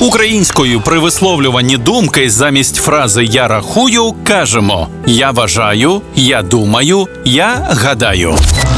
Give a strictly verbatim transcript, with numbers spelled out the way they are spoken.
Українською при висловлюванні думки замість фрази «я рахую» кажемо «я вважаю», «я думаю», «я гадаю».